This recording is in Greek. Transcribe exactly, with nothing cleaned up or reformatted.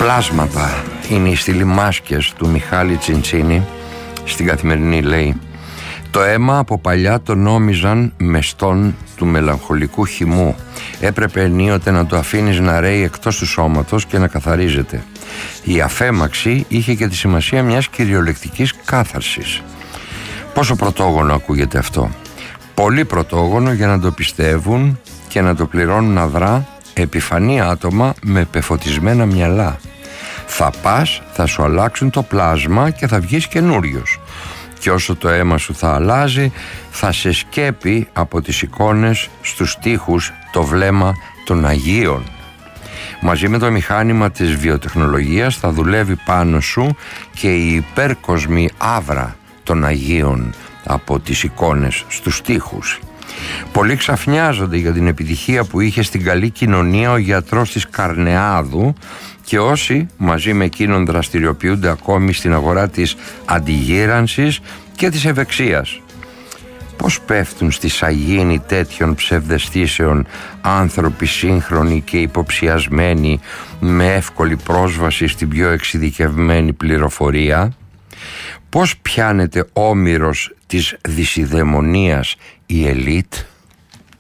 Πλάσματα είναι οι στήλοι μάσκες του Μιχάλη Τσιντσίνη. Στην Καθημερινή λέει: το αίμα από παλιά το νόμιζαν μεστόν του μελαγχολικού χυμού. Έπρεπε ενίοτε να το αφήνεις να ρέει εκτός του σώματος και να καθαρίζεται. Η αφέμαξη είχε και τη σημασία μιας κυριολεκτικής κάθαρσης. Πόσο πρωτόγονο ακούγεται αυτό. Πολύ πρωτόγονο για να το πιστεύουν και να το πληρώνουν αδρά επιφανή άτομα με πεφωτισμένα μυαλά. Θα πας, θα σου αλλάξουν το πλάσμα και θα βγεις καινούριος. Και όσο το αίμα σου θα αλλάζει, θα σε σκέπει από τις εικόνες στους τοίχους το βλέμμα των Αγίων. Μαζί με το μηχάνημα της βιοτεχνολογίας θα δουλεύει πάνω σου και η υπέρκοσμη άβρα των Αγίων από τις εικόνες στους τοίχους. Πολλοί ξαφνιάζονται για την επιτυχία που είχε στην καλή κοινωνία ο γιατρός της Καρνεάδου και όσοι μαζί με εκείνον δραστηριοποιούνται ακόμη στην αγορά της αντιγύρανσης και της ευεξίας. Πώς πέφτουν στη σαγίνη τέτοιων ψευδαισθήσεων άνθρωποι σύγχρονοι και υποψιασμένοι με εύκολη πρόσβαση στην πιο εξειδικευμένη πληροφορία. Πώς πιάνεται όμηρος της δυσιδαιμονίας η ελίτ.